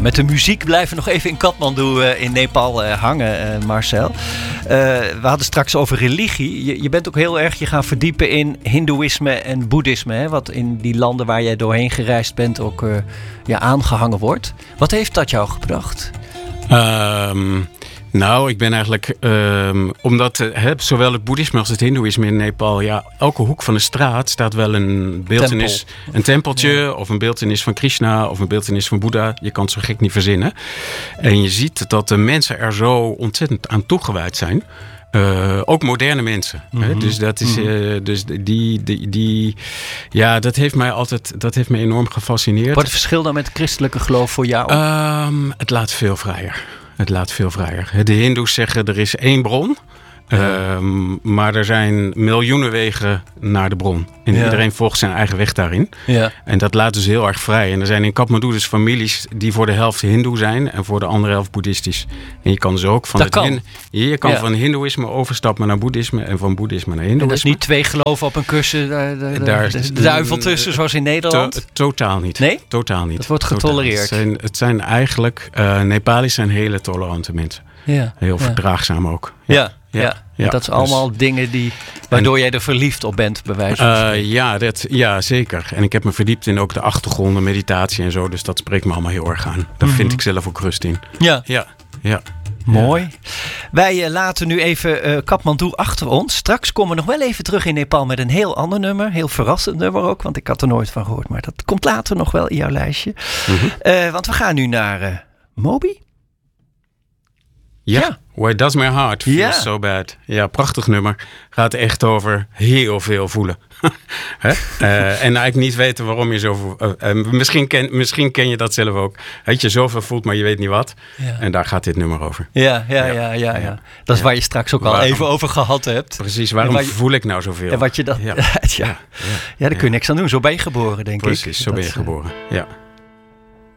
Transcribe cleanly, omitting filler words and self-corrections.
met de muziek blijven we nog even in Kathmandu in Nepal hangen, Marcel. We hadden straks over religie. Je bent ook heel erg je gaan verdiepen in hindoeïsme en boeddhisme. Hè, wat in die landen waar jij doorheen gereisd bent ook aangehangen wordt. Wat heeft dat jou gebracht? Nou, ik ben eigenlijk... omdat zowel het boeddhisme als het hindoeïsme in Nepal... elke hoek van de straat staat wel een beeltenis. Een tempeltje of een beeltenis van Krishna of een beeltenis van Boeddha. Je kan het zo gek niet verzinnen. En je ziet dat de mensen er zo ontzettend aan toegewijd zijn. Ook moderne mensen. Mm-hmm. Hè? Dus dat is... dat heeft mij altijd... Dat heeft me enorm gefascineerd. Wat is het verschil dan met het christelijke geloof voor jou? Het laat veel vrijer. Het laat veel vrijer. De hindoes zeggen er is één bron. Maar er zijn miljoenen wegen naar de bron. En iedereen volgt zijn eigen weg daarin. Ja. En dat laat dus heel erg vrij. En er zijn in Kathmandu dus families die voor de helft hindoe zijn... en voor de andere helft boeddhistisch. En je kan dus ook van van hindoeïsme overstappen naar boeddhisme... en van boedisme naar hindoeïsme. En dat is niet 2 geloven op een kussen, de duivel tussen, zoals in Nederland? Totaal niet. Nee? Totaal niet. Dat wordt getolereerd. Het zijn eigenlijk... Nepali's zijn hele tolerante mensen. Ja. Heel verdraagzaam ook. Ja. Dat is allemaal dingen waardoor jij er verliefd op bent, bij wijze van spreken. Ja, zeker. En ik heb me verdiept in ook de achtergronden, meditatie en zo. Dus dat spreekt me allemaal heel erg aan. Daar vind ik zelf ook rust in. Ja. Mooi. Wij laten nu even Kathmandu achter ons. Straks komen we nog wel even terug in Nepal met een heel ander nummer. Heel verrassend nummer ook, want ik had er nooit van gehoord. Maar dat komt later nog wel in jouw lijstje. Mm-hmm. Want we gaan nu naar Moby. Ja. Why does my heart feel so bad? Ja, prachtig nummer. Gaat echt over heel veel voelen. En eigenlijk niet weten waarom je zoveel... misschien ken je dat zelf ook. Dat je zoveel voelt, maar je weet niet wat. Ja. En daar gaat dit nummer over. Ja. Dat is waar je straks ook al even over gehad hebt. Precies, waarom voel ik nou zoveel? En wat je dan... Daar kun je niks aan doen. Zo ben je geboren, denk ik. Precies, zo ben je geboren. Ja.